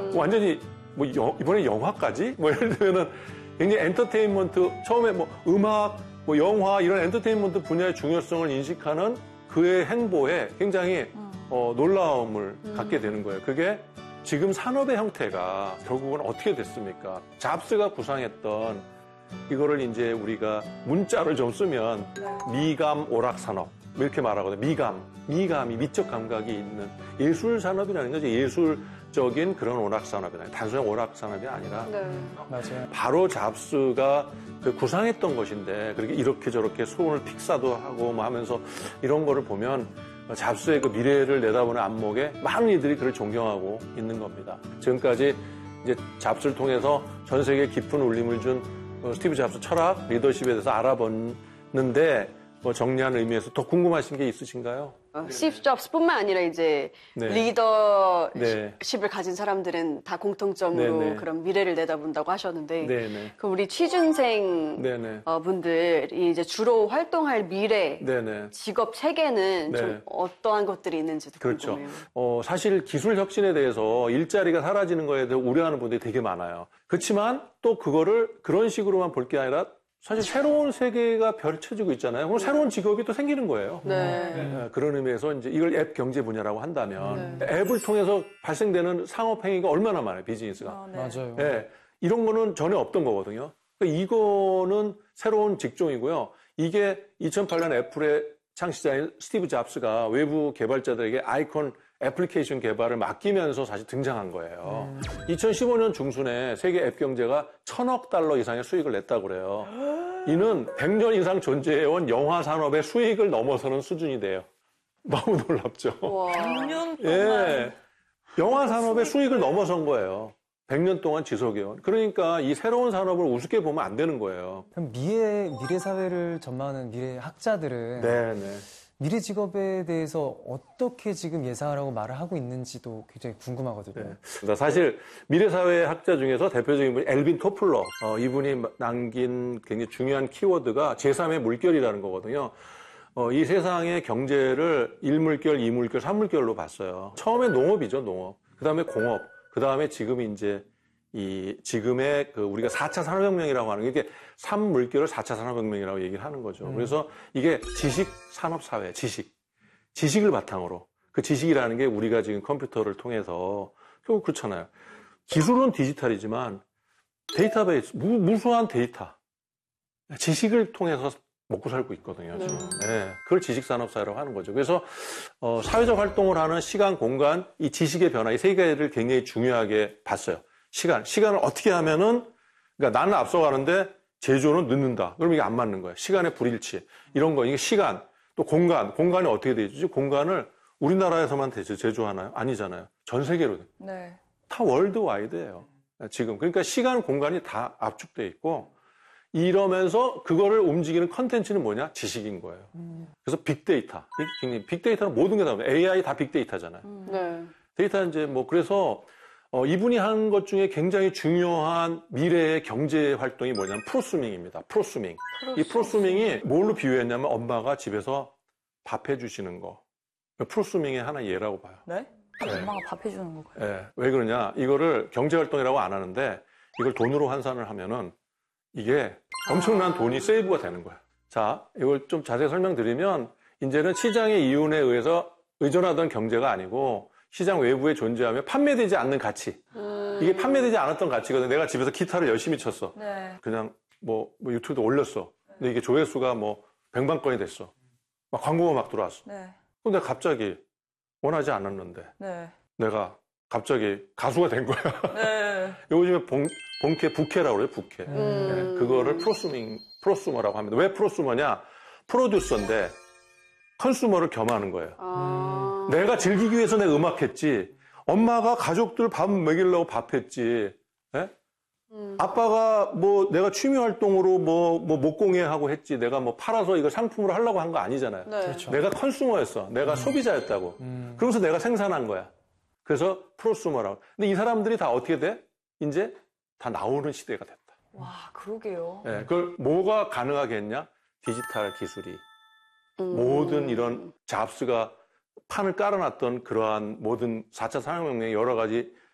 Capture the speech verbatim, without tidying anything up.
음. 완전히 뭐 여, 이번에 영화까지? 뭐 예를 들면은 굉장히 엔터테인먼트, 처음에 뭐 음악, 뭐 영화 이런 엔터테인먼트 분야의 중요성을 인식하는 그의 행보에 굉장히 음. 어, 놀라움을 음. 갖게 되는 거예요. 그게 지금 산업의 형태가 결국은 어떻게 됐습니까? 잡스가 구상했던 이거를 이제 우리가 문자를 좀 쓰면 미감 오락 산업 이렇게 말하거든요. 미감, 미감이 미적 감각이 있는 예술 산업이라는 거죠. 예술적인 그런 오락 산업이 아니라 단순한 오락 산업이 아니라 네. 맞아요. 바로 잡스가 그 구상했던 것인데 그렇게 이렇게 저렇게 손을 픽사도 하고 뭐 하면서 이런 거를 보면 잡스의 그 미래를 내다보는 안목에 많은 이들이 그를 존경하고 있는 겁니다. 지금까지 이제 잡스를 통해서 전 세계에 깊은 울림을 준 스티브 잡스 철학, 리더십에 대해서 알아봤는데 뭐 정리하는 의미에서 더 궁금하신 게 있으신가요? 어, 스티브 잡스뿐만 아니라 이제 네. 리더십을 네. 가진 사람들은 다 공통점으로 네, 네. 그런 미래를 내다본다고 하셨는데 네, 네. 그 우리 취준생 네, 네. 어, 분들이 이제 주로 활동할 미래 네, 네. 직업 세계는 네. 좀 어떠한 것들이 있는지도 그렇죠. 궁금해요. 어, 사실 기술 혁신에 대해서 일자리가 사라지는 거에 대해 우려하는 분들이 되게 많아요. 그렇지만 또 그거를 그런 식으로만 볼 게 아니라 사실 새로운 세계가 펼쳐지고 있잖아요. 그럼 새로운 직업이 또 생기는 거예요. 네. 네, 그런 의미에서 이제 이걸 앱 경제 분야라고 한다면 네. 앱을 통해서 발생되는 상업 행위가 얼마나 많아요, 비즈니스가. 아, 네. 맞아요. 네, 이런 거는 전혀 없던 거거든요. 그러니까 이거는 새로운 직종이고요. 이게 이천팔 년 애플의 창시자인 스티브 잡스가 외부 개발자들에게 아이콘 애플리케이션 개발을 맡기면서 사실 등장한 거예요. 음. 이천십오 년 중순에 세계 앱 경제가 천억 달러 이상의 수익을 냈다고 그래요. 이는 백 년 이상 존재해온 영화 산업의 수익을 넘어서는 수준이 돼요. 너무 놀랍죠? 와. 백 년 동안. 예. 영화 산업의 수익을 넘어선 거예요. 백 년 동안 지속해온. 그러니까 이 새로운 산업을 우습게 보면 안 되는 거예요. 그럼 미래, 미래 사회를 전망하는 미래 학자들은 네, 네. 미래 직업에 대해서 어떻게 지금 예상하라고 말을 하고 있는지도 굉장히 궁금하거든요. 네. 사실 미래사회 학자 중에서 대표적인 분이 엘빈 토플러. 어, 이분이 남긴 굉장히 중요한 키워드가 제삼의 물결이라는 거거든요. 어, 이 세상의 경제를 일 물결, 이 물결, 삼 물결로 봤어요. 처음에 농업이죠, 농업. 그 다음에 공업. 그 다음에 지금 이제 이 지금의 그 우리가 사 차 산업혁명이라고 하는 게 이게 삼 물결을 사 차 산업혁명이라고 얘기를 하는 거죠. 음. 그래서 이게 지식 산업사회, 지식. 지식을 바탕으로. 그 지식이라는 게 우리가 지금 컴퓨터를 통해서 결국 그렇잖아요. 기술은 디지털이지만 데이터베이스, 무, 무수한 데이터. 지식을 통해서 먹고 살고 있거든요. 지금. 네. 네. 그걸 지식산업사회라고 하는 거죠. 그래서 어, 사회적 활동을 하는 시간, 공간, 이 지식의 변화, 이 세 개를 굉장히 중요하게 봤어요. 시간. 시간을 어떻게 하면은, 그러니까 나는 앞서가는데 제조는 늦는다. 그럼 이게 안 맞는 거예요. 시간의 불일치. 이런 거. 이게 시간. 또 공간. 공간이 어떻게 되지? 공간을 우리나라에서만 제조하나요? 아니잖아요. 전 세계로. 네. 다 월드와이드예요. 지금. 그러니까 시간, 공간이 다 압축돼 있고 이러면서 그거를 움직이는 컨텐츠는 뭐냐? 지식인 거예요. 음. 그래서 빅데이터. 빅데이터는 모든 게 다 에이아이 다 빅데이터잖아요. 음. 네. 데이터는 이제 뭐 그래서 어, 이분이 한 것 중에 굉장히 중요한 미래의 경제 활동이 뭐냐면 프로스밍입니다. 프로스밍. 프로스밍. 이 프로스밍이 뭘로 비유했냐면 엄마가 집에서 밥 해주시는 거. 프로스밍의 하나 예라고 봐요. 네? 네. 엄마가 밥 해주는 거고요. 네. 왜 그러냐? 이거를 경제 활동이라고 안 하는데 이걸 돈으로 환산을 하면은 이게 엄청난 아. 돈이 세이브가 되는 거야. 자, 이걸 좀 자세히 설명드리면 이제는 시장의 이윤에 의해서 의존하던 경제가 아니고 시장 외부에 존재하며 판매되지 않는 가치. 음. 이게 판매되지 않았던 가치거든. 내가 집에서 기타를 열심히 쳤어. 네. 그냥 뭐, 뭐 유튜브도 올렸어. 근데 이게 조회수가 뭐 백만 건이 됐어. 막 광고가 막 들어왔어. 네. 근데 갑자기 원하지 않았는데 네. 내가 갑자기 가수가 된 거야. 네. 요즘에 본, 본캐, 부캐라고 그래요, 부캐. 음. 네, 그거를 프로스밍, 프로스머라고 합니다. 왜 프로스머냐? 프로듀서인데 컨슈머를 겸하는 거예요. 아. 내가 즐기기 위해서 내가 음악했지. 엄마가 가족들 밥 먹이려고 밥했지. 네? 음. 아빠가 뭐 내가 취미 활동으로 뭐, 뭐 목공예하고 했지. 내가 뭐 팔아서 이거 상품으로 하려고 한 거 아니잖아요. 네. 그렇죠. 내가 컨슈머였어. 내가 음. 소비자였다고. 음. 그러면서 내가 생산한 거야. 그래서 프로스머라고. 근데 이 사람들이 다 어떻게 돼? 이제 다 나오는 시대가 됐다. 와, 그러게요. 네, 그걸 뭐가 가능하게 했냐? 디지털 기술이. 음. 모든 이런 잡스가 판을 깔아놨던 그러한 모든 사 차 산업혁명의 여러 가지